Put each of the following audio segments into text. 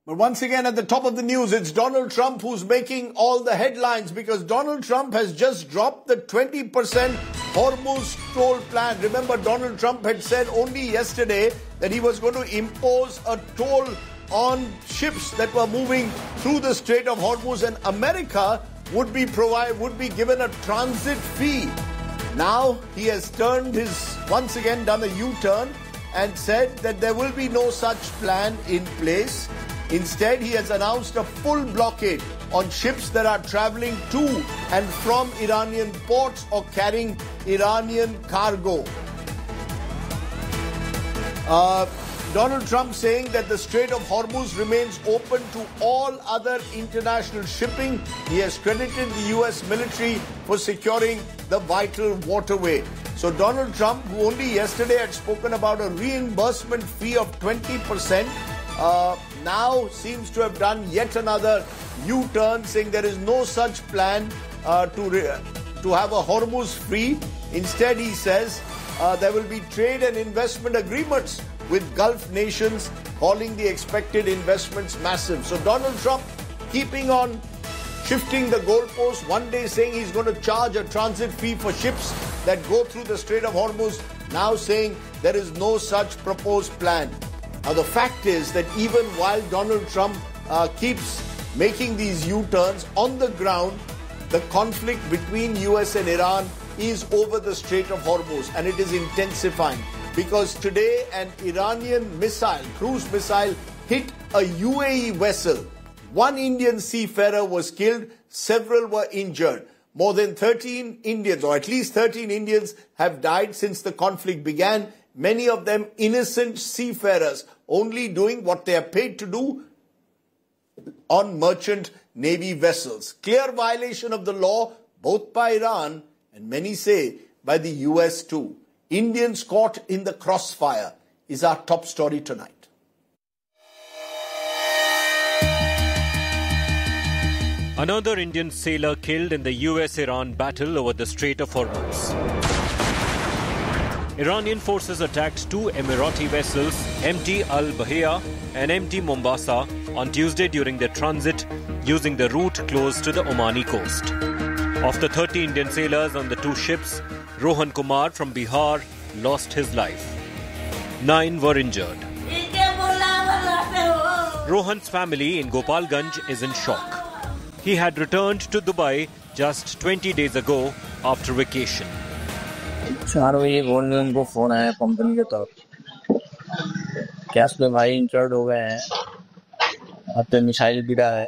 But once again, at the top of the news, it's Donald Trump who's making all the headlines because Donald Trump has just dropped the 20% Hormuz toll plan. Remember, Donald Trump had said only yesterday that he was going to impose a toll on ships that were moving through the Strait of Hormuz, and America would be given a transit fee. Now he has once again done a U-turn and said that there will be no such plan in place. Instead, he has announced a full blockade on ships that are traveling to and from Iranian ports or carrying Iranian cargo. Donald Trump saying that the Strait of Hormuz remains open to all other international shipping. He has credited the U.S. military for securing the vital waterway. So Donald Trump, who only yesterday had spoken about a reimbursement fee of 20%, now seems to have done yet another U-turn, saying there is no such plan to have a Hormuz free. Instead, he says there will be trade and investment agreements with Gulf nations, calling the expected investments massive. So Donald Trump keeping on shifting the goalposts, one day saying he's going to charge a transit fee for ships that go through the Strait of Hormuz, now saying there is no such proposed plan. Now, the fact is that even while Donald Trump keeps making these U-turns, on the ground, the conflict between US and Iran is over the Strait of Hormuz, and it is intensifying. Because today an Iranian cruise missile, hit a UAE vessel. One Indian seafarer was killed, several were injured. More than 13 Indians, or at least 13 Indians, have died since the conflict began. Many of them innocent seafarers, only doing what they are paid to do on merchant navy vessels. Clear violation of the law, both by Iran and many say by the US too. Indians caught in the crossfire is our top story tonight. Another Indian sailor killed in the US-Iran battle over the Strait of Hormuz. Iranian forces attacked two Emirati vessels, MT Al-Bahia and MT Mombasa, on Tuesday during their transit using the route close to the Omani coast. Of the 30 Indian sailors on the two ships, Rohan Kumar from Bihar lost his life. 9 were injured. Rohan's family in Gopalganj is in shock. He had returned to Dubai just 20 days ago after vacation. 4 बजे बोल रहे उनको phone आया company के तरफ cash पे भाई injured हो गए हैं अब पे मिसाइल गिरा है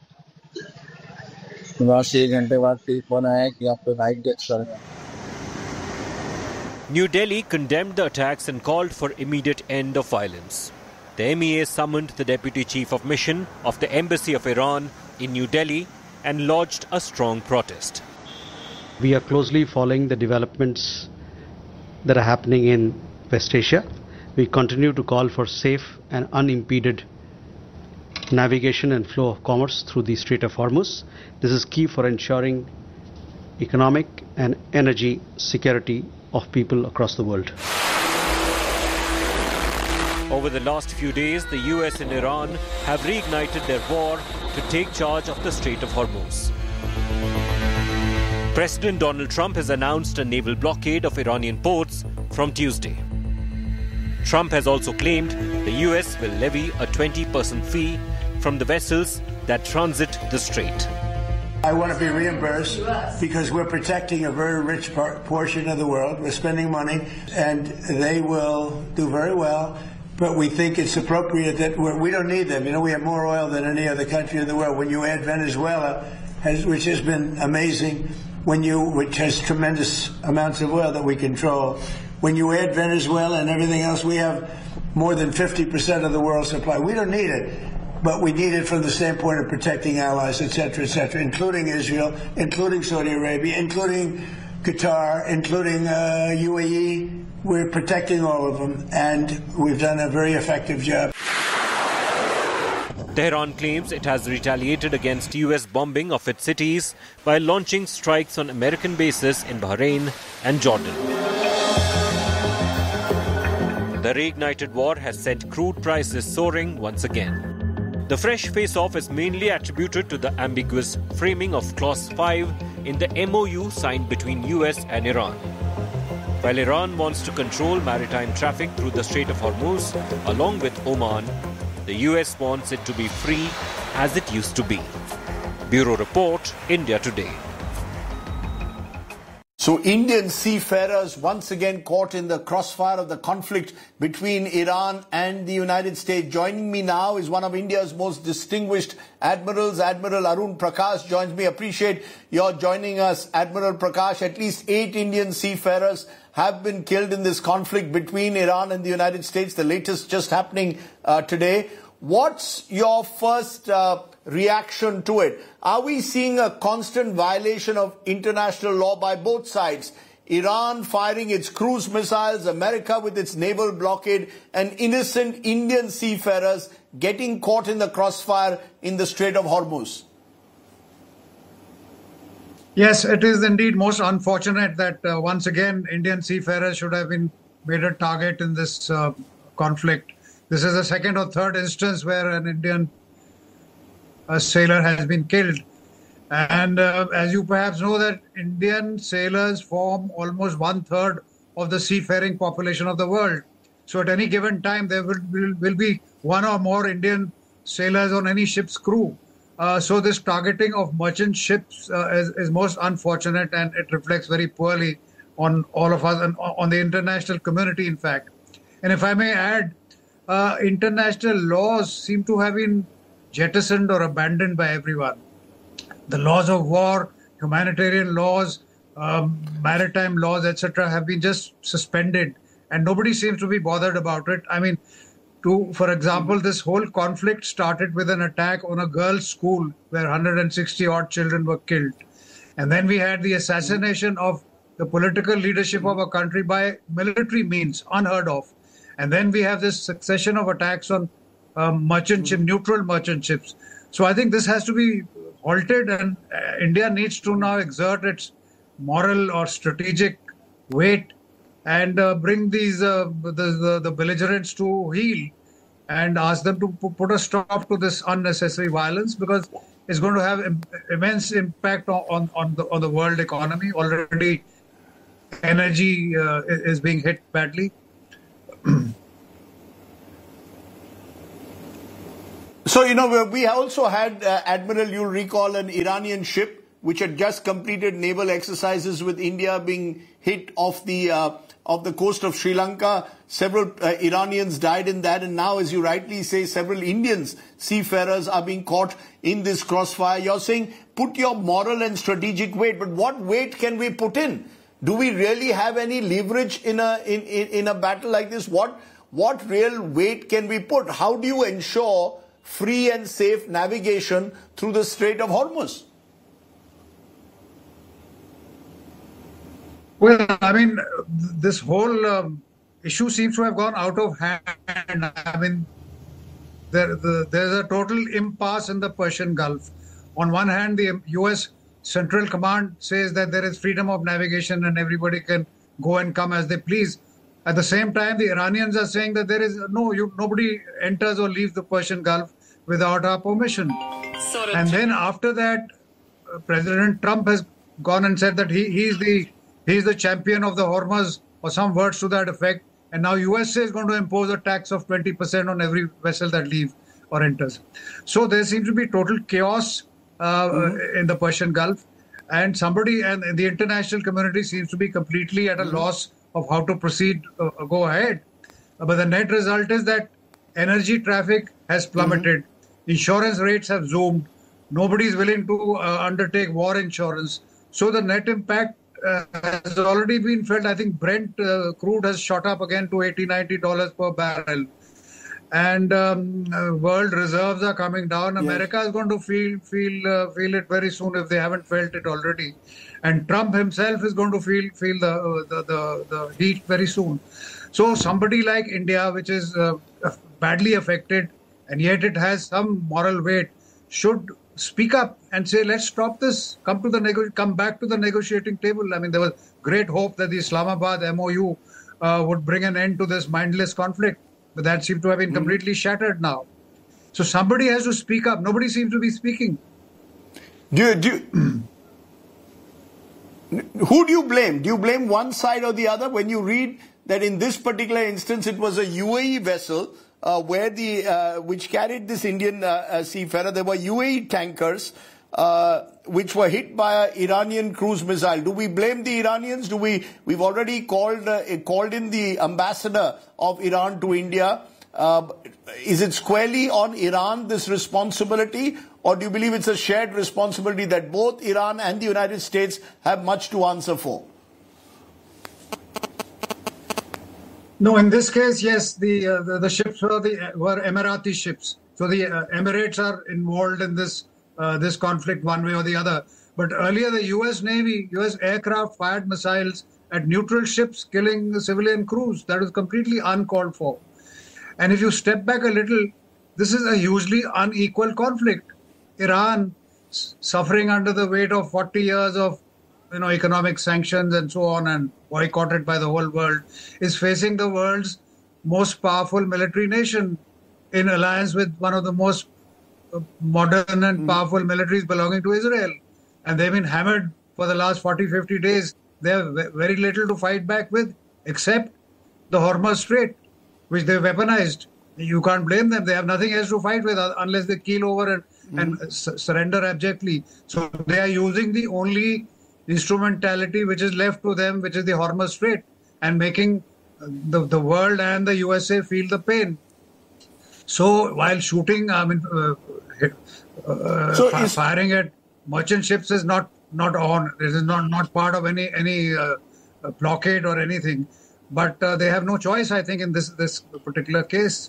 बस 1 घंटे बाद फिर फोन आया कि आप पे भाई डेथ कर गए. New Delhi condemned the attacks and called for immediate end of violence. The MEA summoned the Deputy Chief of Mission of the Embassy of Iran in New Delhi and lodged a strong protest. We are closely following the developments that are happening in West Asia. We continue to call for safe and unimpeded navigation and flow of commerce through the Strait of Hormuz. This is key for ensuring economic and energy security of people across the world. Over the last few days, the US and Iran have reignited their war to take charge of the Strait of Hormuz. President Donald Trump has announced a naval blockade of Iranian ports from Tuesday. Trump has also claimed the US will levy a 20% fee from the vessels that transit the strait. I want to be reimbursed because we're protecting a very rich portion of the world. We're spending money, and they will do very well. But we think it's appropriate that we don't need them. You know, we have more oil than any other country in the world. When you add Venezuela, which has been amazing, which has tremendous amounts of oil that we control, when you add Venezuela and everything else, we have more than 50% of the world's supply. We don't need it, but we need it from the standpoint of protecting allies, et cetera, including Israel, including Saudi Arabia, including Qatar, including UAE. We're protecting all of them, and we've done a very effective job. Tehran claims it has retaliated against US bombing of its cities by launching strikes on American bases in Bahrain and Jordan. The reignited war has sent crude prices soaring once again. The fresh face-off is mainly attributed to the ambiguous framing of Clause 5 in the MOU signed between US and Iran. While Iran wants to control maritime traffic through the Strait of Hormuz, along with Oman, the US wants it to be free as it used to be. Bureau Report, India Today. So Indian seafarers once again caught in the crossfire of the conflict between Iran and the United States. Joining me now is one of India's most distinguished admirals, Admiral Arun Prakash joins me. Appreciate your joining us, Admiral Prakash. At least 8 Indian seafarers have been killed in this conflict between Iran and the United States, the latest just happening today. What's your first reaction to it? Are we seeing a constant violation of international law by both sides? Iran firing its cruise missiles, America with its naval blockade, and innocent Indian seafarers getting caught in the crossfire in the Strait of Hormuz? Yes, it is indeed most unfortunate that once again Indian seafarers should have been made a target in this conflict. This is the second or third instance where an Indian sailor has been killed. And as you perhaps know, that Indian sailors form almost 1/3 of the seafaring population of the world. So at any given time, there will be one or more Indian sailors on any ship's crew. So this targeting of merchant ships is most unfortunate, and it reflects very poorly on all of us and on the international community, in fact. And if I may add, international laws seem to have been jettisoned or abandoned by everyone. The laws of war, humanitarian laws, maritime laws, etc., have been just suspended, and nobody seems to be bothered about it. I mean, for example, this whole conflict started with an attack on a girls' school where 160 odd children were killed. And then we had the assassination of the political leadership of a country by military means, unheard of. And then we have this succession of attacks on merchant ship, neutral merchant ships. So I think this has to be halted, and India needs to now exert its moral or strategic weight and bring these the belligerents to heel and ask them to put a stop to this unnecessary violence, because it's going to have immense impact on the world economy. Already, energy is being hit badly. So, we also had, Admiral, you'll recall, an Iranian ship which had just completed naval exercises with India being hit off the coast of Sri Lanka. Several Iranians died in that, and now, as you rightly say, several Indians seafarers are being caught in this crossfire. You're saying put your moral and strategic weight, but what weight can we put in? Do we really have any leverage in a battle like this? What real weight can we put? How do you ensure free and safe navigation through the Strait of Hormuz? Well, I mean, this whole issue seems to have gone out of hand. I mean, there's a total impasse in the Persian Gulf. On one hand, the U.S. Central Command says that there is freedom of navigation and everybody can go and come as they please. At the same time, the Iranians are saying that there is nobody enters or leaves the Persian Gulf without our permission. And then after that, President Trump has gone and said that he's the champion of the Hormuz, or some words to that effect. And now USA is going to impose a tax of 20% on every vessel that leaves or enters. So there seems to be total chaos in the Persian Gulf, and the international community seems to be completely at a loss of how to proceed, go ahead. But the net result is that energy traffic has plummeted. Insurance rates have zoomed. Nobody is willing to undertake war insurance. So the net impact has already been felt. I think Brent crude has shot up again to $80-90 per barrel. And world reserves are coming down. America is going to feel it very soon if they haven't felt it already. And Trump himself is going to feel the heat very soon. So somebody like India, which is badly affected, and yet it has some moral weight, should speak up and say, let's stop this, come back to the negotiating table. I mean, there was great hope that the Islamabad MOU would bring an end to this mindless conflict, but that seemed to have been completely shattered now. So somebody has to speak up. Nobody seems to be speaking. Who do you blame? Do you blame one side or the other? When you read that in this particular instance it was a UAE vessel which carried this Indian seafarer, there were UAE tankers which were hit by an Iranian cruise missile. Do we blame the Iranians? We've already called in the ambassador of Iran to India. Is it squarely on Iran, this responsibility, or do you believe it's a shared responsibility that both Iran and the United States have much to answer for? No, in this case, yes, the ships were Emirati ships. So the Emirates are involved in this conflict one way or the other. But earlier, the U.S. Navy, U.S. aircraft fired missiles at neutral ships, killing the civilian crews. That was completely uncalled for. And if you step back a little, this is a hugely unequal conflict. Iran, suffering under the weight of 40 years of economic sanctions and so on, and boycotted by the whole world, is facing the world's most powerful military nation in alliance with one of the most modern and powerful militaries belonging to Israel. And they've been hammered for the last 40, 50 days. They have very little to fight back with, except the Hormuz Strait, which they've weaponized. You can't blame them. They have nothing else to fight with unless they keel over and surrender abjectly. So they are using the only instrumentality which is left to them, which is the Hormuz Strait, and making the world and the USA feel the pain. So while shooting, firing at merchant ships is not on. It is not part of any blockade or anything. But they have no choice, I think, in this particular case.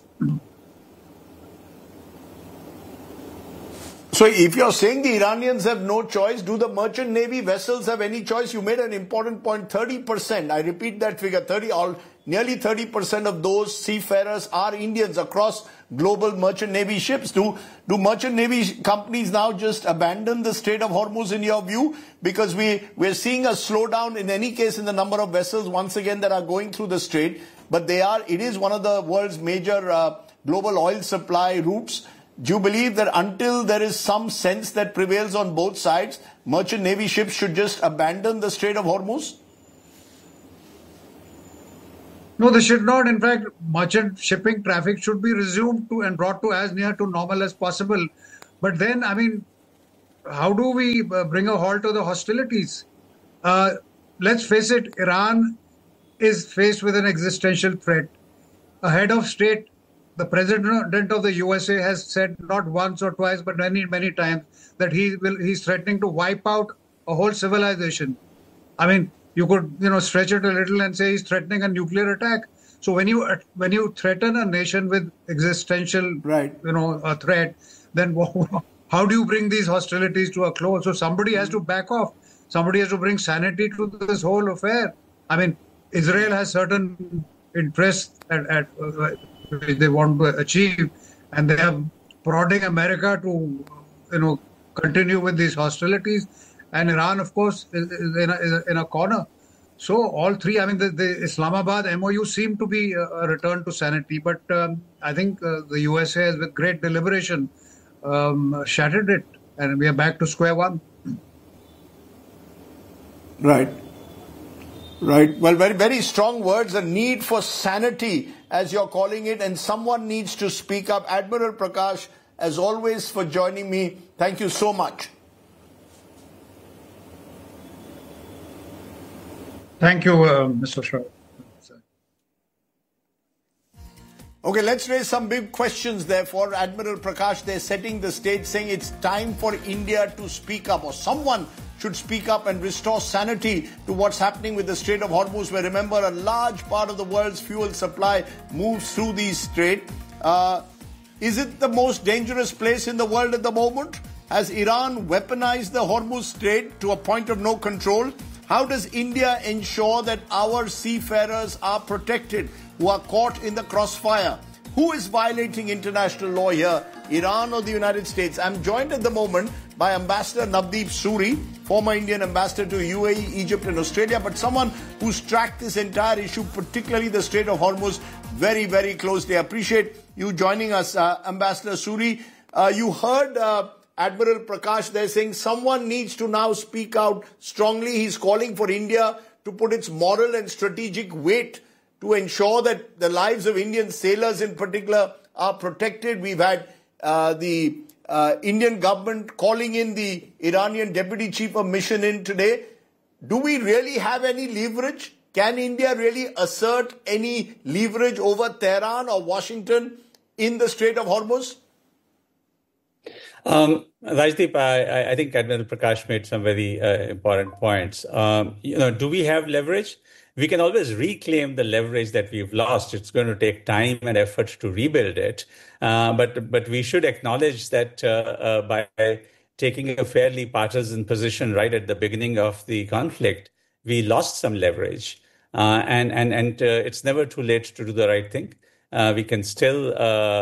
So if you're saying the Iranians have no choice, do the merchant navy vessels have any choice? You made an important point, 30%. I repeat that figure, nearly 30% of those seafarers are Indians across global merchant navy ships. Do merchant navy companies now just abandon the Strait of Hormuz in your view? Because we're seeing a slowdown in any case in the number of vessels once again that are going through the strait. But it is one of the world's major global oil supply routes. Do you believe that until there is some sense that prevails on both sides, merchant navy ships should just abandon the Strait of Hormuz? No, they should not. In fact, merchant shipping traffic should be resumed and brought to as near to normal as possible. But then, how do we bring a halt to the hostilities? Let's face it, Iran is faced with an existential threat. A head of state, the president of the USA, has said not once or twice, but many, many times, that he's threatening to wipe out a whole civilization. You could, stretch it a little and say he's threatening a nuclear attack. So when you threaten a nation with existential, a threat, then how do you bring these hostilities to a close? So somebody has to back off. Somebody has to bring sanity to this whole affair. Israel has certain interests which they want to achieve, and they are prodding America to, continue with these hostilities. And Iran, of course, is in a corner. So all three, the Islamabad MOU seemed to be a return to sanity, but I think the USA has, with great deliberation, shattered it, and we are back to square one. Right. Well, very, very strong words. The need for sanity, as you're calling it, and someone needs to speak up. Admiral Prakash, as always, for joining me. Thank you so much. Thank you, Mr. Shah. Okay, let's raise some big questions therefore. Admiral Prakash, they're setting the stage, saying it's time for India to speak up, or someone should speak up and restore sanity to what's happening with the Strait of Hormuz, where, remember, a large part of the world's fuel supply moves through the strait. Is it the most dangerous place in the world at the moment? Has Iran weaponized the Hormuz Strait to a point of no control? How does India ensure that our seafarers are protected who are caught in the crossfire? Who is violating international law here, Iran or the United States? I'm joined at the moment by Ambassador Navdeep Suri, former Indian ambassador to UAE, Egypt and Australia, but someone who's tracked this entire issue, particularly the Strait of Hormuz, very, very closely. I appreciate you joining us, Ambassador Suri. You heard Admiral Prakash there saying someone needs to now speak out strongly. He's calling for India to put its moral and strategic weight to ensure that the lives of Indian sailors in particular are protected. We've had the Indian government calling in the Iranian Deputy Chief of Mission in today. Do we really have any leverage? Can India really assert any leverage over Tehran or Washington in the Strait of Hormuz? Rajdeep, I think Admiral Prakash made some very important points. Do we have leverage? We can always reclaim the leverage that we've lost. It's going to take time and effort to rebuild it. But we should acknowledge that by taking a fairly partisan position right at the beginning of the conflict, we lost some leverage. And it's never too late to do the right thing. We can still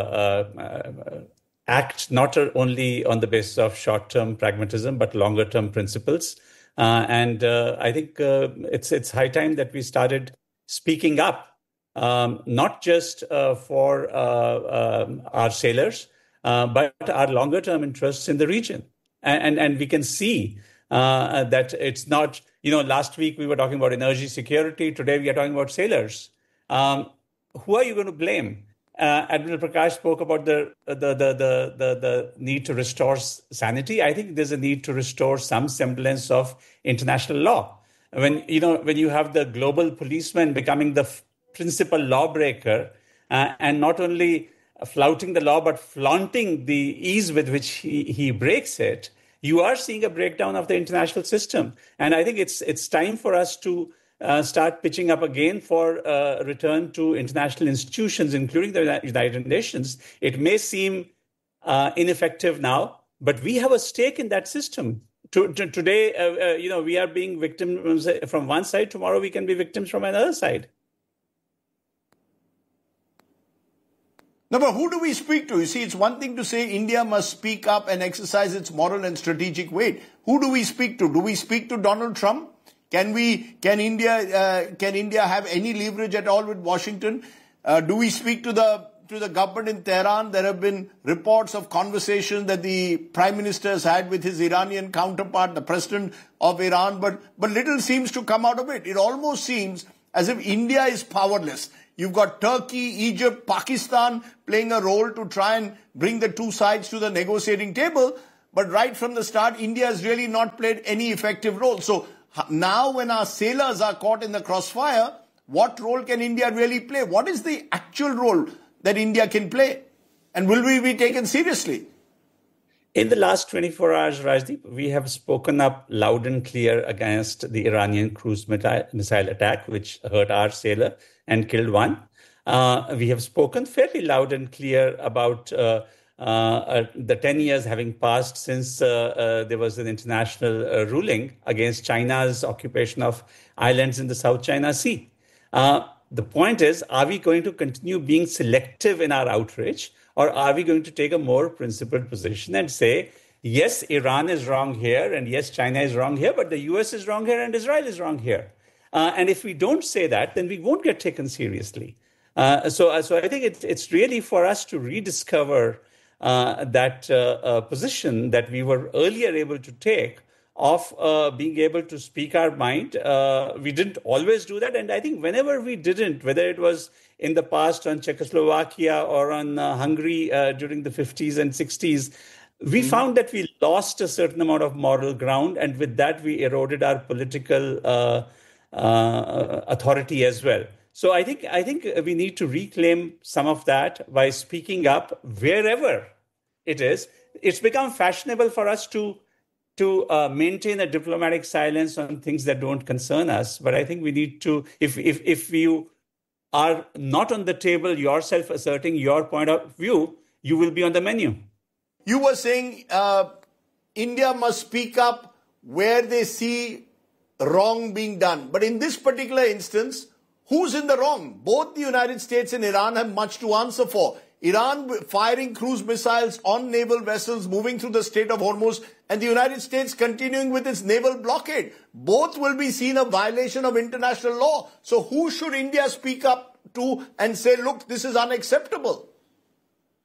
act not only on the basis of short-term pragmatism, but longer-term principles. And I think it's high time that we started speaking up, not just for our sailors, but our longer-term interests in the region. And we can see that it's not, last week we were talking about energy security. Today we are talking about sailors. Who are you going to blame? Admiral Prakash spoke about the need to restore sanity. I think there's a need to restore some semblance of international law. When you have the global policeman becoming the principal lawbreaker and not only flouting the law but flaunting the ease with which he breaks it, you are seeing a breakdown of the international system. And I think it's time for us to start pitching up again for a return to international institutions, including the United Nations. It may seem ineffective now, but we have a stake in that system. Today, we are being victims from one side. Tomorrow, we can be victims from another side. No, but who do we speak to? You see, it's one thing to say India must speak up and exercise its moral and strategic weight. Who do we speak to? Do we speak to Donald Trump? Can India have any leverage at all with Washington? Do we speak to the government in Tehran? There have been reports of conversations that the Prime Minister has had with his Iranian counterpart, the President of Iran, but little seems to come out of it. It almost seems as if India is powerless. You've got Turkey, Egypt, Pakistan playing a role to try and bring the two sides to the negotiating table. But right from the start, India has really not played any effective role. So now when our sailors are caught in the crossfire, what role can India really play? What is the actual role that India can play? And will we be taken seriously? In the last 24 hours, Rajdeep, we have spoken up loud and clear against the Iranian cruise missile attack, which hurt our sailor and killed one. We have spoken fairly loud and clear about the 10 years having passed since there was an international ruling against China's occupation of islands in the South China Sea. The point is, are we going to continue being selective in our outrage, or are we going to take a more principled position and say, yes, Iran is wrong here, and yes, China is wrong here, but the US is wrong here and Israel is wrong here? And if we don't say that, then we won't get taken seriously. So I think it's really for us to rediscover that position that we were earlier able to take of being able to speak our mind. We didn't always do that. And I think whenever we didn't, whether it was in the past on Czechoslovakia or on Hungary during the 50s and 60s, we found that we lost a certain amount of moral ground. And with that, we eroded our political authority as well. So I think we need to reclaim some of that by speaking up wherever it is. It's become fashionable for us to maintain a diplomatic silence on things that don't concern us. But I think we need to, if you are not on the table yourself asserting your point of view, you will be on the menu. You were saying India must speak up where they see wrong being done. But in this particular instance, who's in the wrong? Both the United States and Iran have much to answer for. Iran firing cruise missiles on naval vessels moving through the Strait of Hormuz, and the United States continuing with its naval blockade. Both will be seen a violation of international law. So who should India speak up to and say, look, this is unacceptable?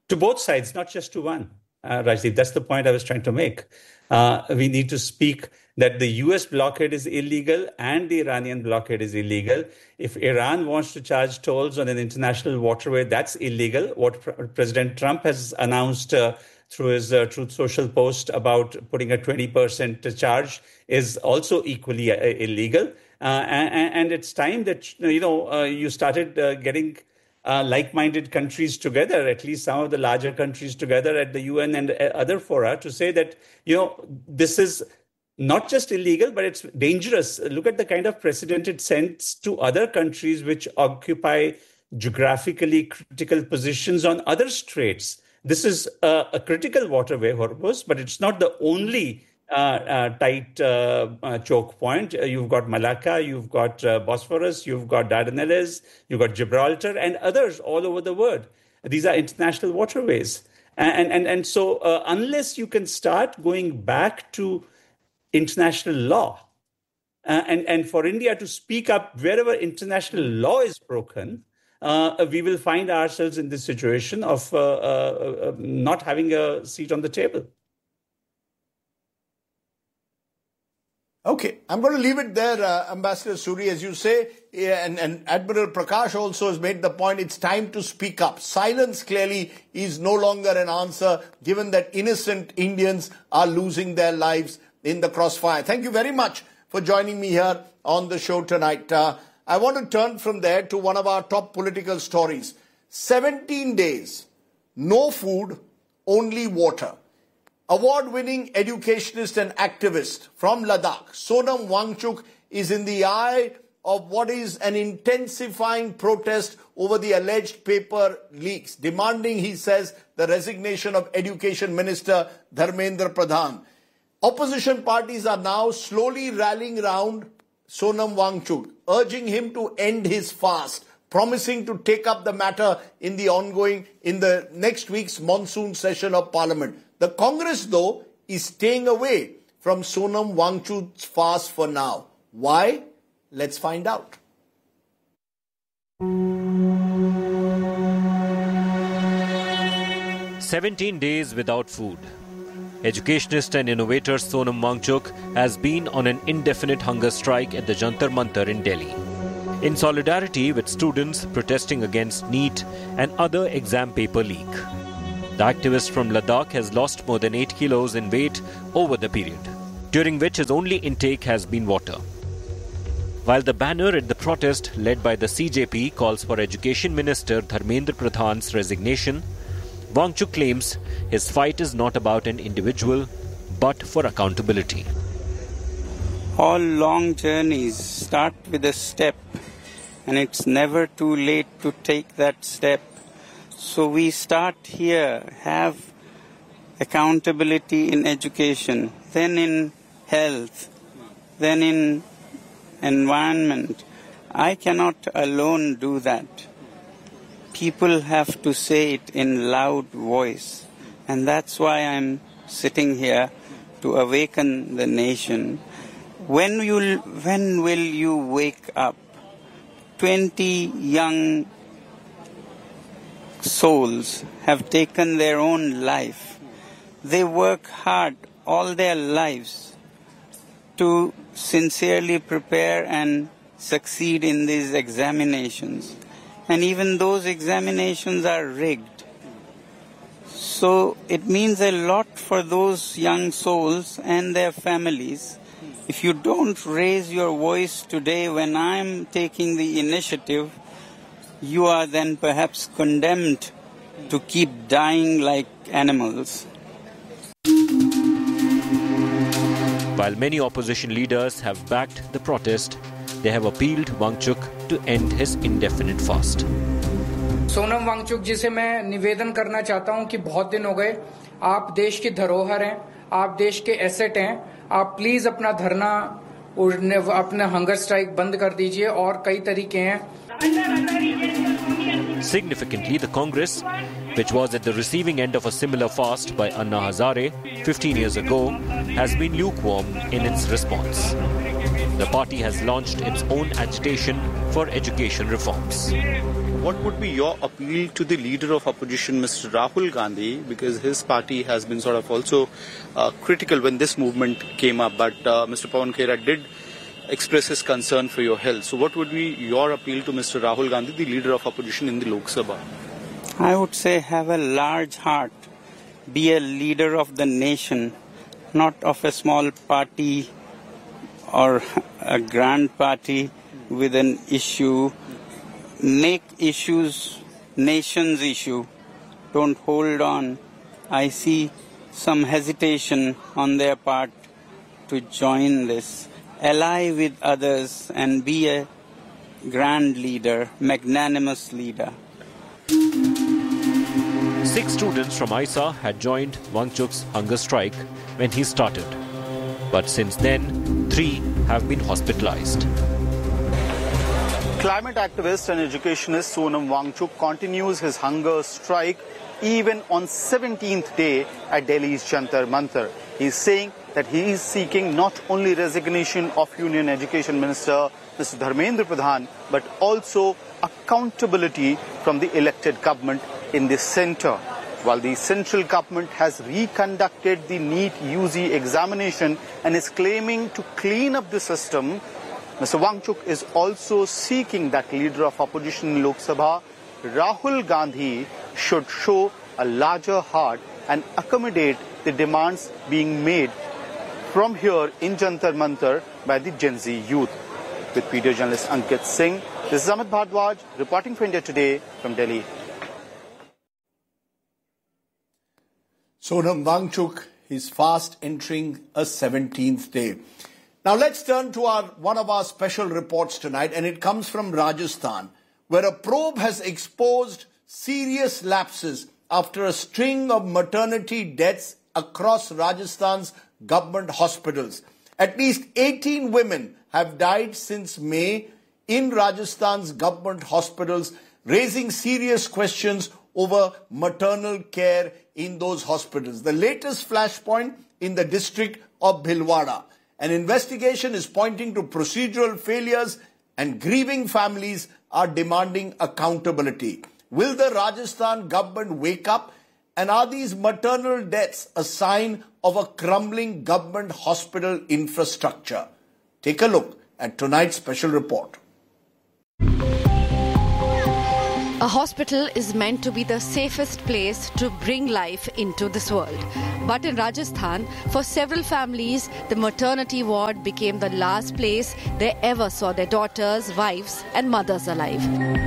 to both sides, not just to one. Rajdeep, that's the point I was trying to make. We need to speak that the US blockade is illegal and the Iranian blockade is illegal. If Iran wants to charge tolls on an international waterway, that's illegal. What President Trump has announced through his Truth Social post about putting a 20% charge is also equally illegal. And it's time that, you started getting like-minded countries together, at least some of the larger countries together at the UN and other fora, to say that, this is not just illegal, but it's dangerous. Look at the kind of precedent it sends to other countries which occupy geographically critical positions on other straits. This is a critical waterway, Hormuz, but it's not the only tight choke point. You've got Malacca, you've got Bosphorus, you've got Dardanelles, you've got Gibraltar and others all over the world. These are international waterways. And so unless you can start going back to international law and for India to speak up wherever international law is broken, we will find ourselves in this situation of not having a seat on the table. Okay, I'm going to leave it there, Ambassador Suri, as you say, and Admiral Prakash also has made the point, it's time to speak up. Silence clearly is no longer an answer, given that innocent Indians are losing their lives in the crossfire. Thank you very much for joining me here on the show tonight. I want to turn from there to one of our top political stories. 17 days, no food, only water. Award-winning educationist and activist from Ladakh, Sonam Wangchuk, is in the eye of what is an intensifying protest over the alleged paper leaks, demanding, he says, the resignation of Education Minister Dharmendra Pradhan. Opposition parties are now slowly rallying round Sonam Wangchuk, urging him to end his fast, promising to take up the matter in the next week's monsoon session of Parliament. The Congress, though, is staying away from Sonam Wangchuk's fast for now. Why? Let's find out. "17 days without food. Educationist and innovator Sonam Wangchuk has been on an indefinite hunger strike at the Jantar Mantar in Delhi, in solidarity with students protesting against NEET and other exam paper leak. The activist from Ladakh has lost more than 8 kilos in weight over the period, during which his only intake has been water. While the banner at the protest led by the CJP calls for Education Minister Dharmendra Pradhan's resignation, Wangchuk claims his fight is not about an individual, but for accountability. All long journeys start with a step, and it's never too late to take that step. So we start here, have accountability in education, then in health, then in environment. I cannot alone do that. People have to say it in loud voice. And that's why I'm sitting here, to awaken the nation. When will you wake up? 20 young souls have taken their own life. They work hard all their lives to sincerely prepare and succeed in these examinations. And even those examinations are rigged. So it means a lot for those young souls and their families. If you don't raise your voice today when I'm taking the initiative, you are then perhaps condemned to keep dying like animals. While many opposition leaders have backed the protest, they have appealed Wangchuk to end his indefinite fast. Sonam Wangchuck जी से मैं निवेदन करना चाहता हूं कि बहुत दिन हो गए, आप देश की धरोहर हैं, आप देश के एसेट हैं, आप प्लीज अपना धरना अपना हंगर स्ट्राइक बंद कर दीजिए और कई तरीके हैं. Significantly, the Congress, which was at the receiving end of a similar fast by Anna Hazare 15 years ago, has been lukewarm in its response. The party has launched its own agitation for education reforms. what would be your appeal to the leader of opposition, Mr. Rahul Gandhi, because his party has been sort of also critical when this movement came up, but Mr. Pawan Khera did express his concern for your health. So what would be your appeal to Mr. Rahul Gandhi, the leader of opposition in the Lok Sabha? I would say have a large heart, be a leader of the nation, not of a small party or a grand party with an issue. Make issues nation's issue. Don't hold on. I see some hesitation on their part to join this. Ally with others and be a grand leader, magnanimous leader. 6 students from ISA had joined Wangchuk's hunger strike when he started. But since then, 3 have been hospitalized. Climate activist and educationist Sonam Wangchuk continues his hunger strike even on 17th day at Delhi's Jantar Mantar. He is saying that he is seeking not only resignation of Union Education Minister Mr. Dharmendra Pradhan, but also accountability from the elected government in the centre. While the central government has reconducted the NEET UG examination and is claiming to clean up the system, Mr. Wangchuk is also seeking that leader of opposition in Lok Sabha, Rahul Gandhi, should show a larger heart and accommodate the demands being made from here in Jantar Mantar by the Gen Z youth. With video journalist Ankit Singh, this is Amit Bhardwaj reporting for India Today from Delhi. Sonam Wangchuk is fast entering a 17th day. Now let's turn to one of our special reports tonight, and it comes from Rajasthan, where a probe has exposed serious lapses after a string of maternity deaths across Rajasthan's government hospitals. At least 18 women have died since May in Rajasthan's government hospitals, raising serious questions over maternal care in those hospitals. The latest flashpoint in the district of Bhilwara. An investigation is pointing to procedural failures, and grieving families are demanding accountability. Will the Rajasthan government wake up? And are these maternal deaths a sign of a crumbling government hospital infrastructure? Take a look at tonight's special report. A hospital is meant to be the safest place to bring life into this world. But in Rajasthan, for several families, the maternity ward became the last place they ever saw their daughters, wives, and mothers alive.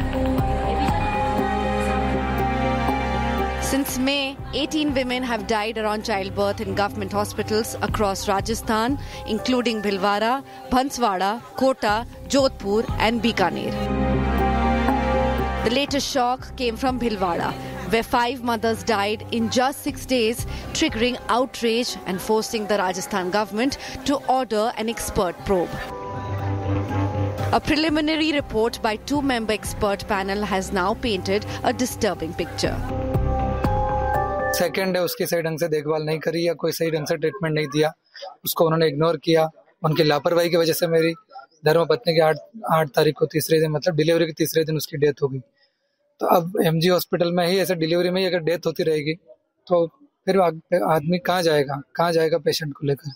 Since May, 18 women have died around childbirth in government hospitals across Rajasthan, including Bhilwara, Banswara, Kota, Jodhpur, and Bikaner. The latest shock came from Bhilwara, where 5 mothers died in just 6 days, triggering outrage and forcing the Rajasthan government to order an expert probe. A preliminary report by 2-member expert panel has now painted a disturbing picture. Second है, उसकी सही ढंग से देखभाल नहीं करी या कोई सही ढंग से ट्रीटमेंट नहीं दिया, उसको उन्होंने इग्नोर किया. उनकी लापरवाही की वजह से मेरी धर्मपत्नी की 8 तारीख को तीसरे दिन, मतलब डिलीवरी के तीसरे दिन उसकी डेथ हो गई. तो अब एमजी हॉस्पिटल में ही ऐसे डिलीवरी में ही अगर डेथ होती रहेगी तो फिर आदमी कहाँ जाएगा पेशेंट को लेकर.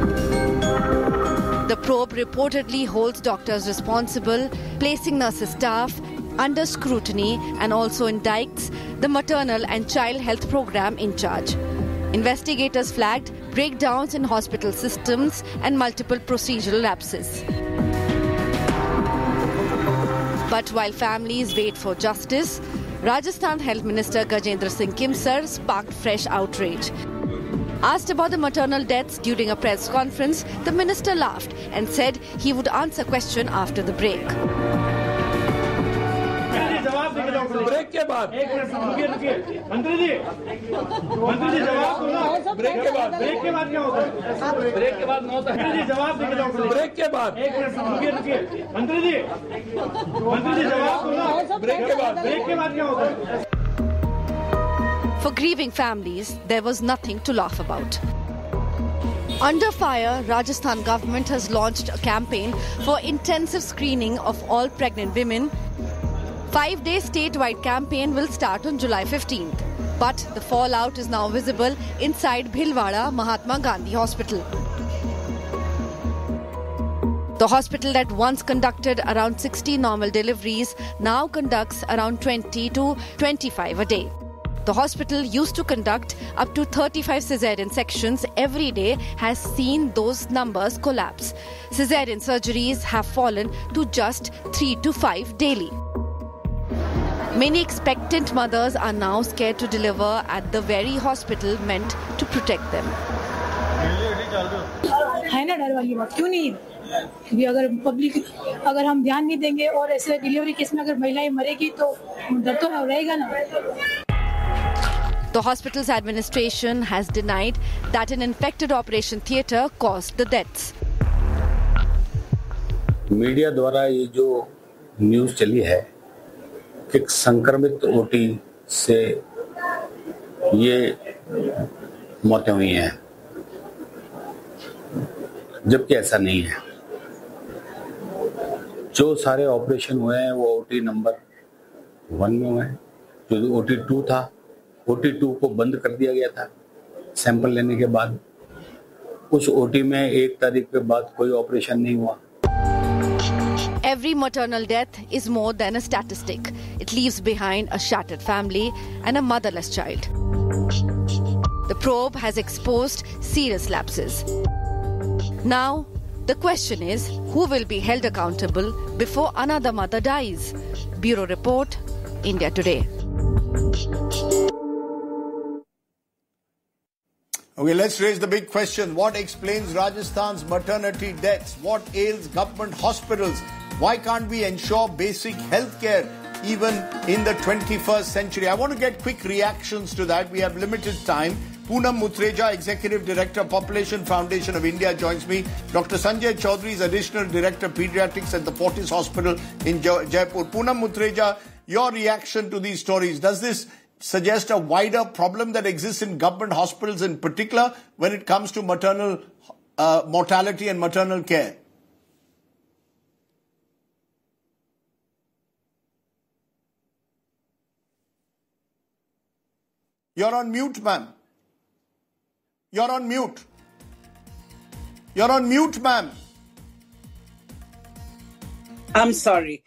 The probe reportedly holds doctors responsible, placing nurses staff under scrutiny, and also indicts the maternal and child health program in charge. Investigators flagged breakdowns in hospital systems and multiple procedural lapses. But while families wait for justice, Rajasthan Health Minister Gajendra Singh Kimsar sparked fresh outrage. Asked about the maternal deaths during a press conference, the minister laughed and said he would answer question after the break. Break के बाद मंत्री जी जवाब दो. Break के बाद क्या होता है? ब्रेक के बाद होता है. मंत्री जी जवाब दो. ब्रेक के बाद मंत्री जी जवाब दो. ब्रेक के बाद क्या होता है? For grieving families, there was nothing to laugh about. Under fire, Rajasthan government has launched a campaign for intensive screening of all pregnant women. 5-day statewide campaign will start on July 15th. But the fallout is now visible inside Bhilwara Mahatma Gandhi Hospital. The hospital that once conducted around 60 normal deliveries now conducts around 20 to 25 a day. The hospital used to conduct up to 35 cesarean sections every day has seen those numbers collapse. Cesarean surgeries have fallen to just 3 to 5 daily. Many expectant mothers are now scared to deliver at the very hospital meant to protect them. है ना डर वाली बात क्यों नहीं क्योंकि अगर public अगर हम ध्यान नहीं देंगे और ऐसे डिलीवरी केस में अगर महिलाएं मरेगी तो डर तो रहेगा ना. The hospital's administration has denied that an infected operation theatre caused the deaths. Media द्वारा ये जो न्यूज़ चली है कि संक्रमित ओटी से ये मौतें हुई हैं, जबकि ऐसा नहीं है. जो सारे ऑपरेशन हुए हैं वो ओटी नंबर 1 में हुए हैं. जो ओटी 2 था, ओटी 2 को बंद कर दिया गया था सैंपल लेने के बाद. उस ओटी में 1 तारीख के बाद कोई ऑपरेशन नहीं हुआ. Every maternal death is more than a statistic. It leaves behind a shattered family and a motherless child. The probe has exposed serious lapses. Now, the question is, who will be held accountable before another mother dies? Bureau Report, India Today. Okay, let's raise the big question. What explains Rajasthan's maternity deaths? What ails government hospitals? Why can't we ensure basic health care even in the 21st century? I want to get quick reactions to that. We have limited time. Poonam Muthreja, Executive Director, Population Foundation of India, joins me. Dr. Sanjay Chaudhary is Additional Director, Pediatrics at the Fortis Hospital in Jaipur. Poonam Muthreja, your reaction to these stories. Does this suggest a wider problem that exists in government hospitals in particular when it comes to maternal mortality and maternal care? You're on mute, ma'am. You're on mute. You're on mute, ma'am. I'm sorry.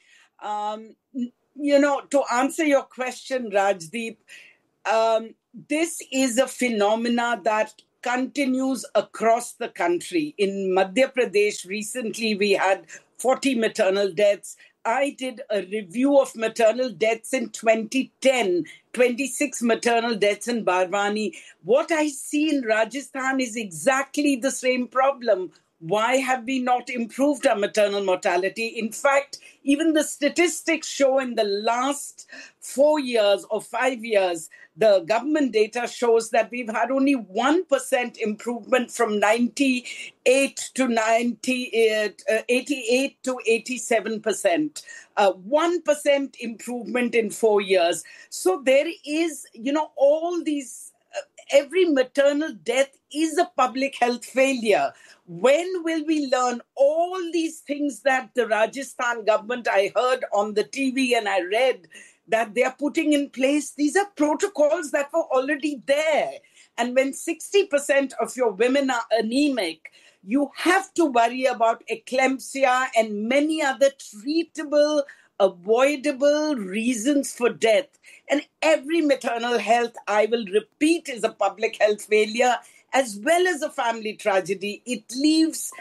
To answer your question, Rajdeep, this is a phenomena that continues across the country. In Madhya Pradesh, recently we had 40 maternal deaths. I did a review of maternal deaths in 2010, 26 maternal deaths in Barwani. What I see in Rajasthan is exactly the same problem. Why have we not improved our maternal mortality? In fact, even the statistics show in the last 4 years or 5 years, the government data shows that we've had only 1% improvement from 88 to 88 to 87%. 1% improvement in 4 years. So there is, all these, every maternal death is a public health failure. When will we learn all these things that the Rajasthan government, I heard on the TV and I read that they are putting in place? These are protocols that were already there. And when 60% of your women are anemic, you have to worry about eclampsia and many other treatable, avoidable reasons for death. And every maternal health, I will repeat, is a public health failure as well as a family tragedy. It leaves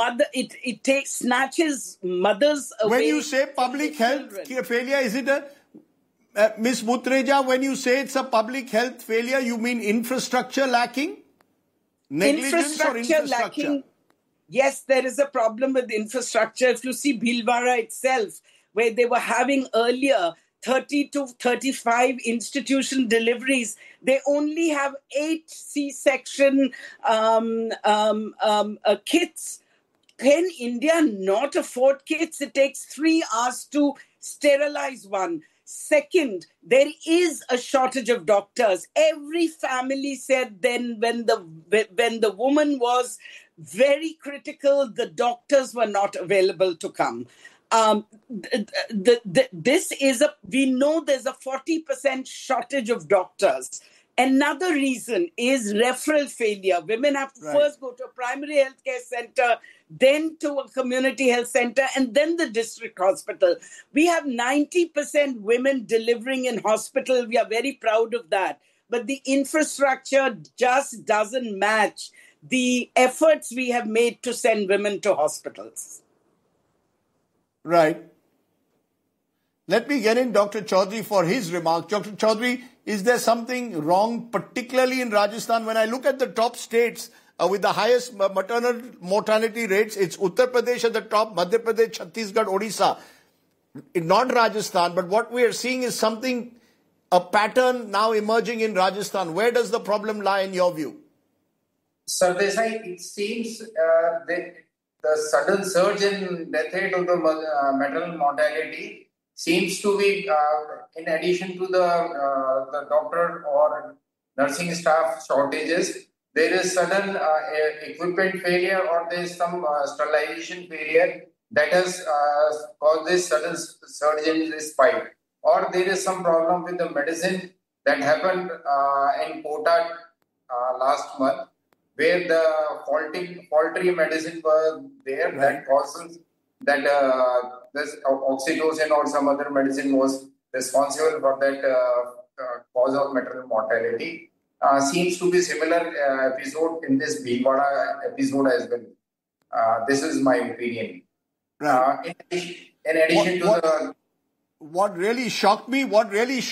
snatches mothers away. When you say public health failure, is it Ms. Muthreja, when you say it's a public health failure, you mean infrastructure lacking? Negligence or infrastructure? Lacking. Yes, there is a problem with infrastructure. If you see Bhilwara itself, where they were having earlier 30 to 35 institution deliveries, they only have 8 C-section kits. Can India not afford kits? It takes 3 hours to sterilize one. Second, there is a shortage of doctors. Every family said then when the woman was very critical, the doctors were not available to come. We know there's a 40% shortage of doctors. Another reason is referral failure. Women have to first go to a primary healthcare center, then to a community health center, and then the district hospital. We have 90% women delivering in hospital. We are very proud of that. But the infrastructure just doesn't match the efforts we have made to send women to hospitals. Right. Let me get in Dr. Chaudhary for his remark. Dr. Chaudhary, is there something wrong, particularly in Rajasthan? When I look at the top states with the highest maternal mortality rates, it's Uttar Pradesh at the top, Madhya Pradesh, Chhattisgarh, Odisha. Not Rajasthan, but what we are seeing is a pattern now emerging in Rajasthan. Where does the problem lie in your view? Sardesai, it seems that the sudden surge in death rate of the maternal mortality seems to be, in addition to the doctor or nursing staff shortages, there is sudden equipment failure or there is some sterilization failure that has caused this sudden surge in this spike. Or there is some problem with the medicine that happened in Kota last month, where the faulty medicine was there that causes that this oxytocin or some other medicine was responsible for that cause of maternal mortality. Seems to be similar episode in this Bhilwara episode as well. This is my opinion. Right. In addition to the... What really shocked me was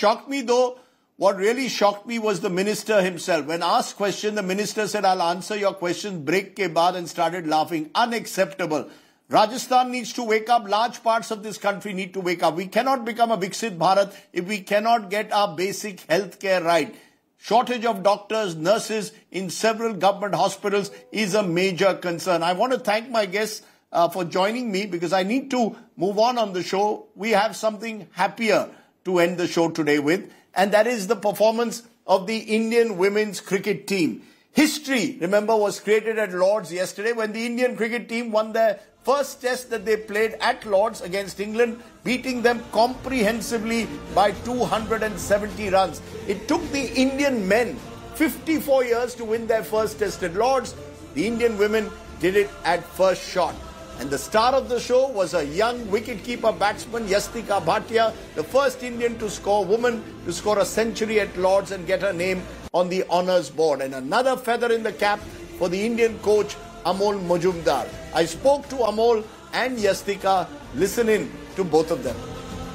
the minister himself. When asked question, the minister said, "I'll answer your question break ke baad," and started laughing. Unacceptable. Rajasthan needs to wake up. Large parts of this country need to wake up. We cannot become a Viksit Bharat if we cannot get our basic healthcare right. Shortage of doctors, nurses in several government hospitals is a major concern. I want to thank my guests for joining me because I need to move on the show. We have something happier to end the show today with, and that is the performance of the Indian women's cricket team. History, remember, was created at Lord's yesterday when the Indian cricket team won their first test that they played at Lord's against England, beating them comprehensively by 270 runs. It took the Indian men 54 years to win their first test at Lord's. The Indian women did it at first shot. And the star of the show was a young wicketkeeper batsman, Yastika Bhatia, the first Indian woman to score a century at Lord's and get her name on the honours board. And another feather in the cap for the Indian coach, Amol Majumdar. I spoke to Amol and Yastika. Listen in to both of them.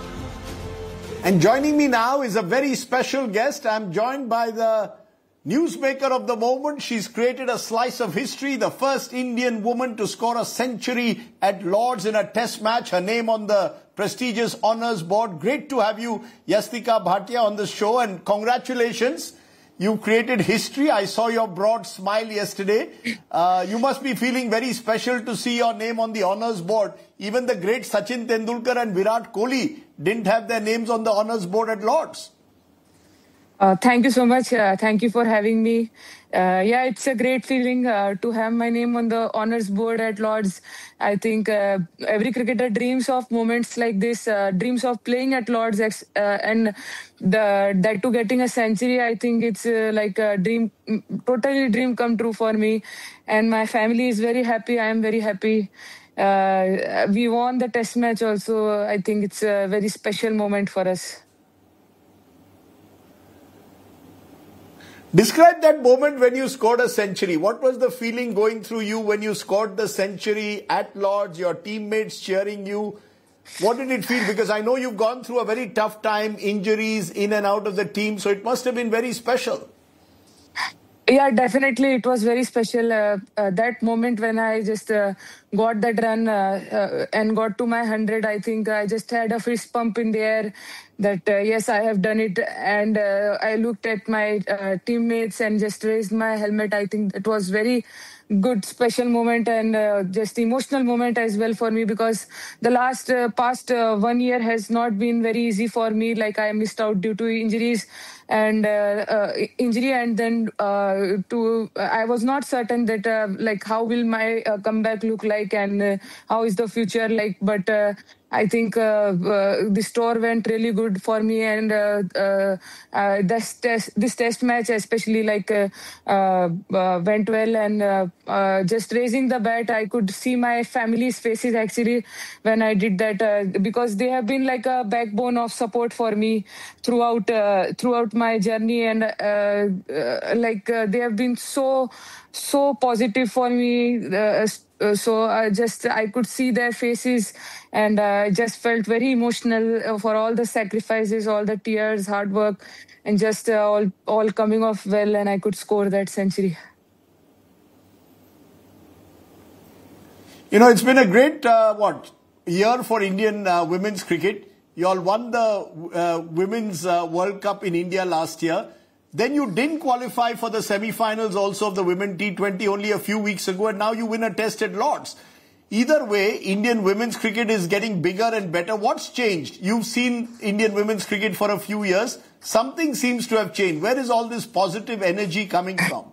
And joining me now is a very special guest. I'm joined by the newsmaker of the moment. She's created a slice of history, the first Indian woman to score a century at Lord's in a test match. Her name on the prestigious honours board. Great to have you, Yastika Bhatia, on the show, and congratulations. You created history. I saw your broad smile yesterday. You must be feeling very special to see your name on the honours board. Even the great Sachin Tendulkar and Virat Kohli didn't have their names on the honours board at Lord's. Thank you so much. Thank you for having me. It's a great feeling to have my name on the honours board at Lord's. I think every cricketer dreams of moments like this, dreams of playing at Lord's, and that to getting a century. I think it's like a dream, totally dream come true for me. And my family is very happy. I am very happy. We won the test match also. I think it's a very special moment for us. Describe that moment when you scored a century. What was the feeling going through you when you scored the century at Lord's, your teammates cheering you? What did it feel? Because I know you've gone through a very tough time, injuries in and out of the team, so it must have been very special. Yeah, definitely. It was very special. That moment when I just got that run and got to my 100, I think I just had a fist pump in the air that, yes, I have done it. And I looked at my teammates and just raised my helmet. I think it was very good, special moment and just emotional moment as well for me because the past 1 year has not been very easy for me. Like I missed out due to injuries and then I was not certain that like how will my comeback look like and how is the future like. But I think this tour went really good for me, and this test match especially went well, and just raising the bat, I could see my family's faces actually when I did that, because they have been like a backbone of support for me throughout my journey, and they have been so positive for me. So I could see their faces, and I just felt very emotional for all the sacrifices, all the tears, hard work, and just all coming off well, and I could score that century. You know, it's been a great year for Indian women's cricket. You all won the Women's World Cup in India last year. Then you didn't qualify for the semi-finals also of the Women T20 only a few weeks ago, and now you win a test at Lord's. Either way, Indian women's cricket is getting bigger and better. What's changed? You've seen Indian women's cricket for a few years. Something seems to have changed. Where is all this positive energy coming from?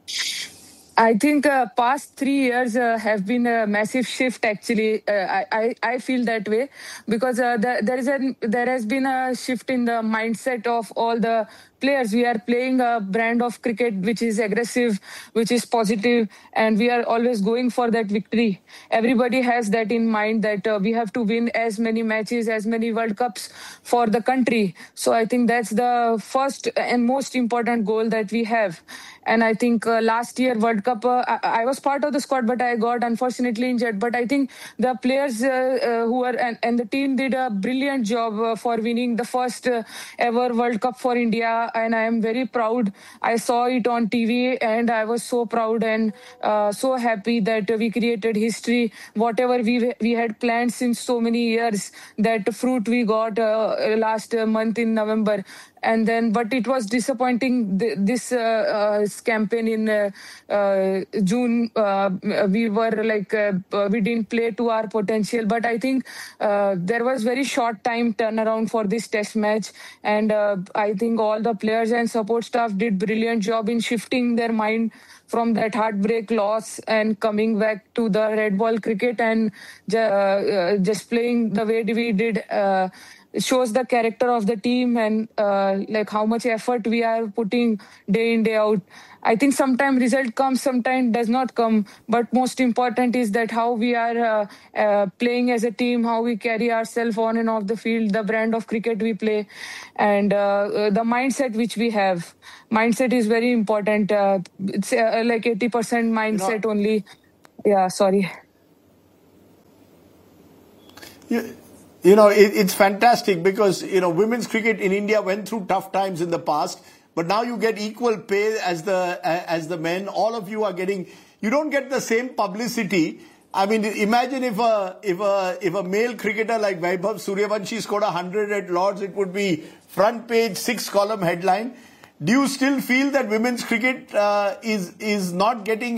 I think past 3 years have been a massive shift. Actually, I feel that way because there has been a shift in the mindset of all the players. We are playing a brand of cricket which is aggressive, which is positive, and we are always going for that victory. Everybody has that in mind that we have to win as many matches, as many World Cups for the country. So I think that's the first and most important goal that we have. And I think last year World Cup, I was part of the squad, but I got unfortunately injured. But I think the players who were and the team did a brilliant job for winning the first ever World Cup for India. And I am very proud. I saw it on TV and I was so proud and so happy that we created history. Whatever we had planned since so many years, that fruit we got last month in November. And then, but it was disappointing this campaign in June. We were we didn't play to our potential. But I think there was very short time turnaround for this test match. And I think all the players and support staff did brilliant job in shifting their mind from that heartbreak loss and coming back to the red ball cricket and just playing the way we did. Shows the character of the team and how much effort we are putting day in, day out. I think sometimes result comes, sometimes does not come. But most important is that how we are playing as a team, how we carry ourselves on and off the field, the brand of cricket we play, and the mindset which we have. Mindset is very important. It's 80% mindset only. Yeah, sorry. Yeah. You know, it's fantastic because, women's cricket in India went through tough times in the past, but now you get equal pay as the men. All of you are getting, you don't get the same publicity. I mean, imagine if a male cricketer like Vaibhav Suryavanshi scored 100 at Lord's, it would be front page, 6-column headline. Do you still feel that women's cricket is not getting